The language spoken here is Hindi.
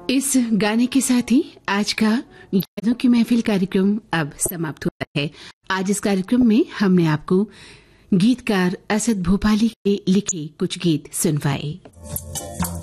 इस गाने के साथ ही आज का यादों की महफिल कार्यक्रम अब समाप्त होता है। आज इस कार्यक्रम में हमने आपको गीतकार असद भोपाली के लिखे कुछ गीत सुनवाए।